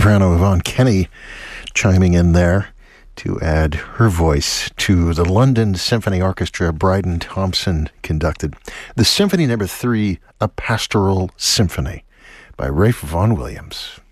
soprano Yvonne Kenny chiming in there to add her voice to the London Symphony Orchestra Bryden Thompson conducted. The Symphony No. 3, A Pastoral Symphony by Ralph Vaughan Williams.